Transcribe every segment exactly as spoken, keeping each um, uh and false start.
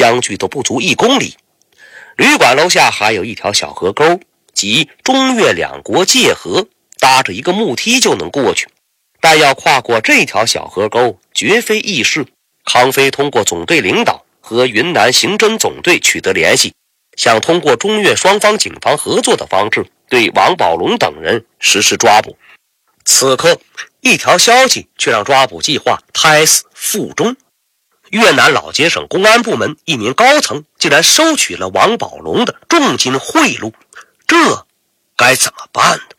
相距都不足一公里。旅馆楼下还有一条小河沟，即中越两国界河，搭着一个木梯就能过去。但要跨过这条小河沟绝非易事。康飞通过总队领导和云南刑侦总队取得联系，想通过中越双方警方合作的方式对王宝龙等人实施抓捕。此刻一条消息却让抓捕计划胎死腹中。越南老节省公安部门一名高层竟然收取了王宝龙的重金贿赂，这该怎么办呢？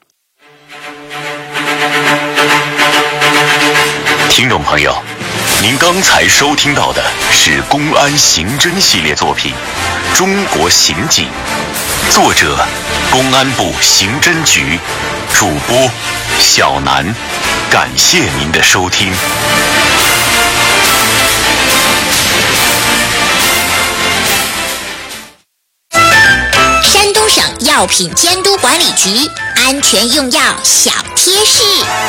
听众朋友，您刚才收听到的是公安刑侦系列作品《中国刑警》，作者公安部刑侦局，主播小南，感谢您的收听。 山东省药品监督管理局安全用药小贴士。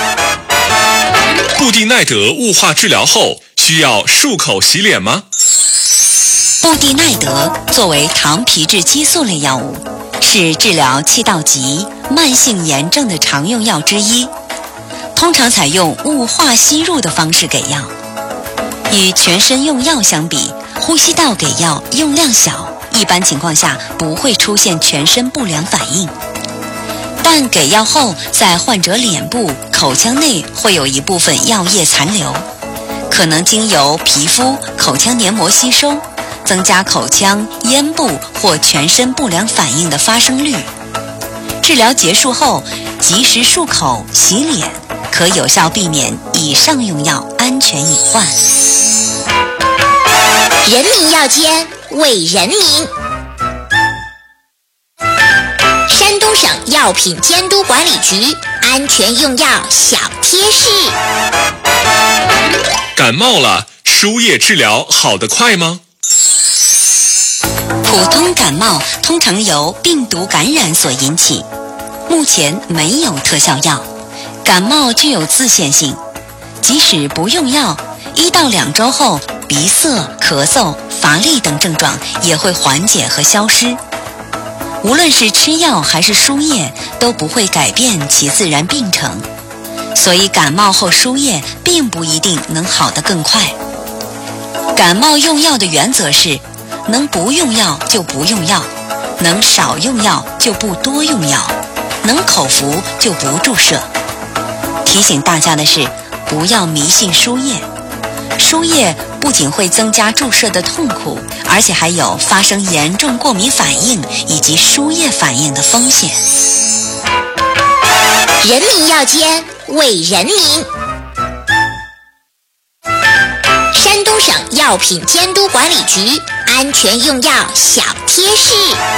布地奈德雾化治疗后需要漱口洗脸吗？ 布地奈德作为糖皮质激素类药物，是治疗气道疾、慢性炎症的常用药之一，通常采用雾化吸入的方式给药。与全身用药相比，呼吸道给药用量小，一般情况下不会出现全身不良反应。但给药后，在患者脸部、口腔内会有一部分药液残留，可能经由皮肤、口腔黏膜吸收，增加口腔、咽部或全身不良反应的发生率。治疗结束后，及时漱口、洗脸，可有效避免以上用药安全隐患。 人民药监为人民。山东省药品监督管理局安全用药小贴士。 感冒了，输液治疗好得快吗？ 普通感冒通常由病毒感染所引起，目前没有特效药。感冒具有自限性，即使不用药，一到两周后，鼻塞、咳嗽、乏力等症状也会缓解和消失。无论是吃药还是输液，都不会改变其自然病程，所以感冒后输液并不一定能好得更快。感冒用药的原则是，能不用药就不用药，能少用药就不多用药，能口服就不注射。提醒大家的是，不要迷信输液。输液不仅会增加注射的痛苦，而且还有发生严重过敏反应以及输液反应的风险。 人民药监为人民。山东省药品监督管理局安全用药小贴士。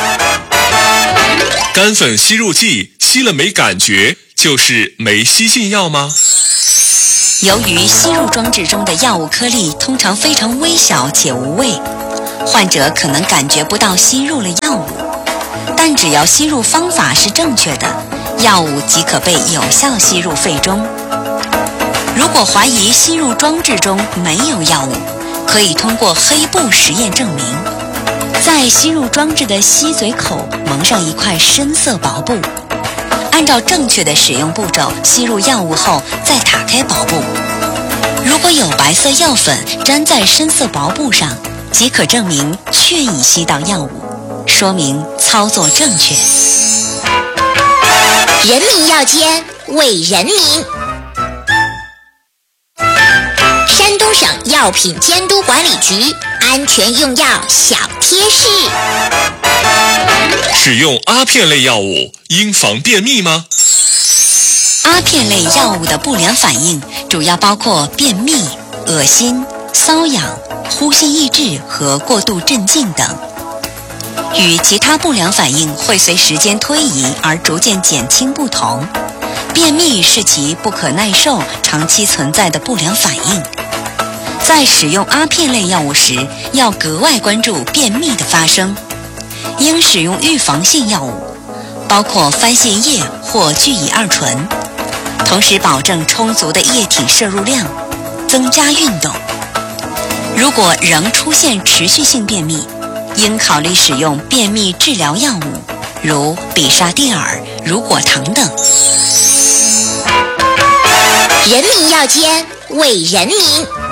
干粉吸入剂吸了没感觉，就是没吸进药吗？ 由于吸入装置中的药物颗粒通常非常微小且无味，患者可能感觉不到吸入了药物，但只要吸入方法是正确的，药物即可被有效吸入肺中。如果怀疑吸入装置中没有药物，可以通过黑布实验证明。在吸入装置的吸嘴口蒙上一块深色薄布，按照正确的使用步骤吸入药物后，再打开薄布。如果有白色药粉粘在深色薄布上，即可证明确已吸到药物，说明操作正确。 人民药监为人民。山东省药品监督管理局安全用药小贴士。 使用阿片类药物应防便秘吗？ 阿片类药物的不良反应主要包括便秘、恶心、瘙痒、呼吸抑制和过度镇静等。与其他不良反应会随时间推移而逐渐减轻不同，便秘是其不可耐受、长期存在的不良反应。在使用阿片类药物时，要格外关注便秘的发生，应使用预防性药物，包括番泻叶或聚乙二醇，同时保证充足的液体摄入量，增加运动。 如果仍出现持续性便秘，应考虑使用便秘治疗药物，如比沙地尔、乳果糖等。 人民药监，为人民。